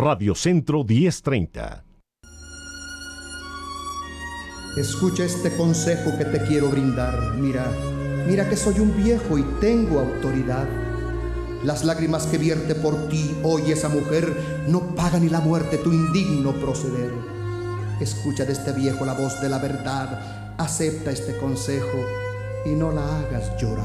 Radio Centro 1030. Escucha este consejo que te quiero brindar. Mira que soy un viejo y tengo autoridad. Las lágrimas que vierte por ti hoy esa mujer no paga ni la muerte tu indigno proceder. Escucha de este viejo la voz de la verdad, acepta este consejo y no la hagas llorar.